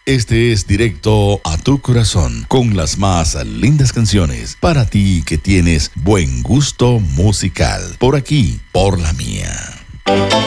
Este es Directo a tu Corazón, con las más lindas canciones para ti que tienes buen gusto musical. Por aquí, por la mía.